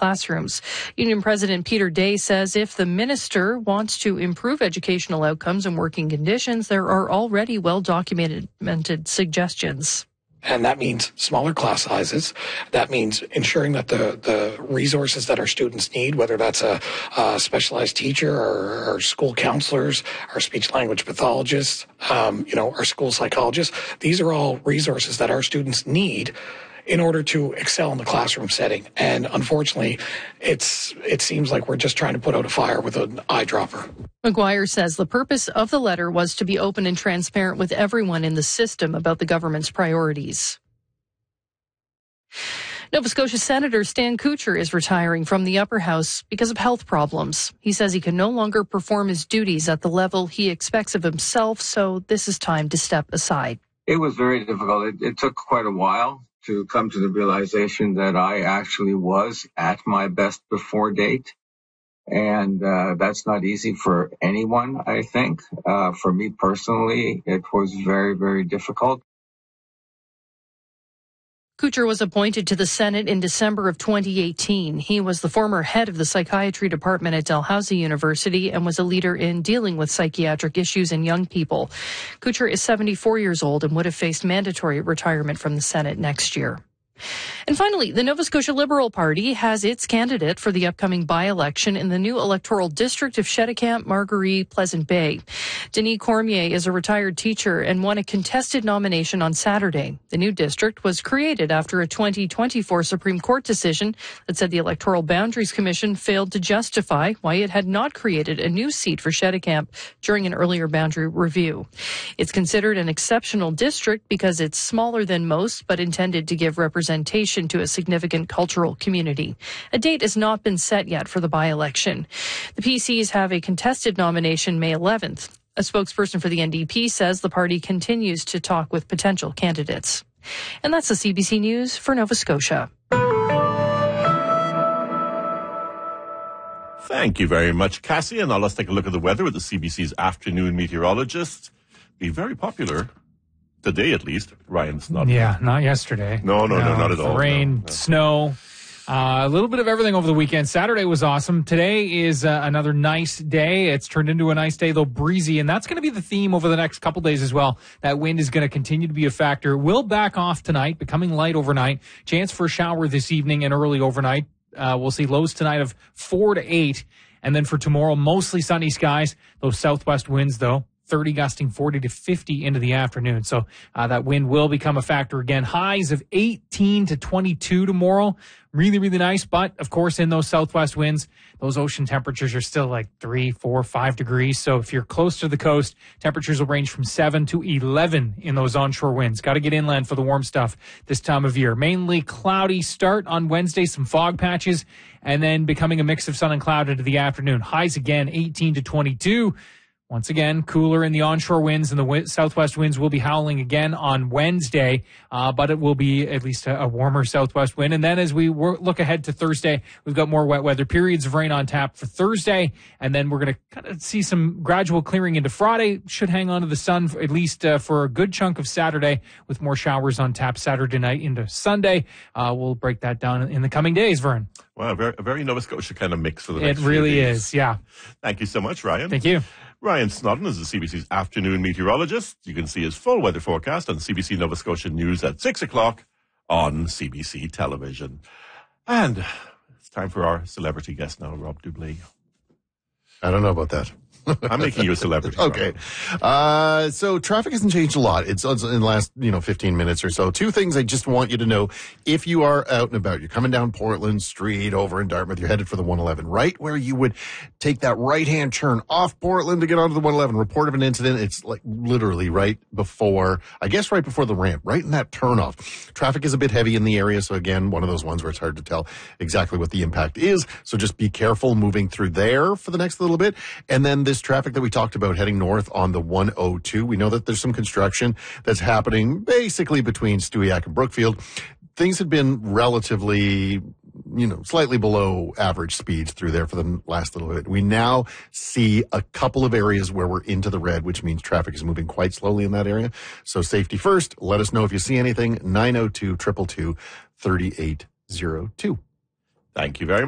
classrooms. Union President Peter Day says if the minister wants to improve educational outcomes and working conditions, there are already well-documented suggestions. And that means smaller class sizes. That means ensuring that the resources that our students need, whether that's a specialized teacher or school counselors, our speech language pathologists, our school psychologists, these are all resources that our students need in order to excel in the classroom setting. And unfortunately, it seems like we're just trying to put out a fire with an eyedropper. McGuire says the purpose of the letter was to be open and transparent with everyone in the system about the government's priorities. Nova Scotia Senator Stan Kuchar is retiring from the upper house because of health problems. He says he can no longer perform his duties at the level he expects of himself, so this is time to step aside. It was very difficult. It took quite a while to come to the realization that I actually was at my best before date. And that's not easy for anyone, I think. For me personally, it was very, very difficult. Kuchar was appointed to the Senate in December of 2018. He was the former head of the psychiatry department at Dalhousie University and was a leader in dealing with psychiatric issues in young people. Kuchar is 74 years old and would have faced mandatory retirement from the Senate next year. And finally, the Nova Scotia Liberal Party has its candidate for the upcoming by-election in the new electoral district of Cheticamp, Margaree, Pleasant Bay. Denis Cormier is a retired teacher and won a contested nomination on Saturday. The new district was created after a 2024 Supreme Court decision that said the Electoral Boundaries Commission failed to justify why it had not created a new seat for Cheticamp during an earlier boundary review. It's considered an exceptional district because it's smaller than most, but intended to give representation to a significant cultural community. A date has not been set yet for the by-election. The PCs have a contested nomination May 11th. A spokesperson for the NDP says the party continues to talk with potential candidates. And that's the CBC News for Nova Scotia. Thank you very much, Cassie. And now let's take a look at the weather with the CBC's afternoon meteorologist. Be very popular. Today, at least, Ryan Snodden. Yeah, not yesterday. No, not at all. Rain, no. snow, a little bit of everything over the weekend. Saturday was awesome. Today is another nice day. It's turned into a nice day, though breezy, and that's going to be the theme over the next couple days as well. That wind is going to continue to be a factor. Will back off tonight, becoming light overnight. Chance for a shower this evening and early overnight. We'll see lows tonight of 4 to 8, and then for tomorrow, mostly sunny skies. Those southwest winds, though. 30 gusting 40 to 50 into the afternoon. So that wind will become a factor again. Highs of 18 to 22 tomorrow. Really, really nice. But, of course, in those southwest winds, those ocean temperatures are still like 3, 4, 5 degrees. So if you're close to the coast, temperatures will range from 7 to 11 in those onshore winds. Got to get inland for the warm stuff this time of year. Mainly cloudy start on Wednesday, some fog patches, and then becoming a mix of sun and cloud into the afternoon. Highs again, 18 to 22. Once again, cooler in the onshore winds, and the southwest winds will be howling again on Wednesday, but it will be at least a warmer southwest wind. And then as we look ahead to Thursday, we've got more wet weather, periods of rain on tap for Thursday, and then we're going to kind of see some gradual clearing into Friday. Should hang on to the sun for, at least for a good chunk of Saturday, with more showers on tap Saturday night into Sunday. We'll break that down in the coming days, Vern. Wow, a very Nova Scotia kind of mix for the next few days. It really is, yeah. Thank you so much, Ryan. Thank you. Ryan Snodden is the CBC's afternoon meteorologist. You can see his full weather forecast on CBC Nova Scotia News at 6 o'clock on CBC Television. And it's time for our celebrity guest now, Rob Dublé. I don't know about that. I'm making you a celebrity. Okay. So traffic hasn't changed a lot. It's in the last, 15 minutes or so. Two things I just want you to know. If you are out and about, you're coming down Portland Street over in Dartmouth, you're headed for the 111, right where you would take that right-hand turn off Portland to get onto the 111. Report of an incident. It's like literally right before the ramp, right in that turnoff. Traffic is a bit heavy in the area. So again, one of those ones where it's hard to tell exactly what the impact is. So just be careful moving through there for the next little bit. And then this traffic that we talked about heading north on the 102. We know that there's some construction that's happening basically between Stewiacke and Brookfield. Things had been relatively, slightly below average speeds through there for the last little bit. We now see a couple of areas where we're into the red, which means traffic is moving quite slowly in that area. So safety first. Let us know if you see anything. 902-222-3802. Thank you very much.